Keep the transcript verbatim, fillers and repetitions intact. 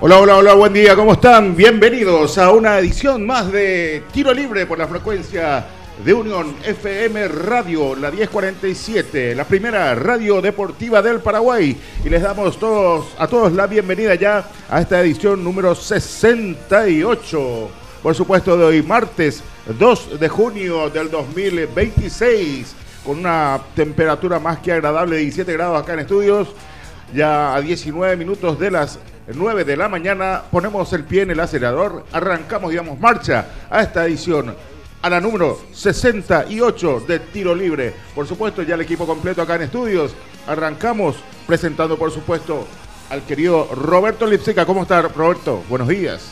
Hola, hola, hola, buen día, ¿cómo están? Bienvenidos a una edición más de Tiro Libre por la frecuencia de Unión F M Radio, la diez cuarenta y siete, la primera radio deportiva del Paraguay. Y les damos todos, a todos la bienvenida ya a esta edición número sesenta y ocho. Por supuesto, de hoy, martes dos de junio del dos mil veintiséis, con una temperatura más que agradable de diecisiete grados acá en estudios. Ya a diecinueve minutos de las nueve de la mañana ponemos el pie en el acelerador, arrancamos, digamos, marcha a esta edición, a la número sesenta y ocho de Tiro Libre. Por supuesto, ya el equipo completo acá en estudios. Arrancamos presentando, por supuesto, al querido Roberto Lipsica. ¿Cómo está, Roberto? Buenos días.